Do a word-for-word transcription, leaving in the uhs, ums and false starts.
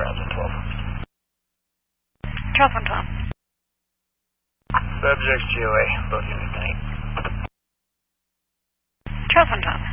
Charles one twelve. Charles one twelve. Subjects G O A, both units nine. Charles one twelve.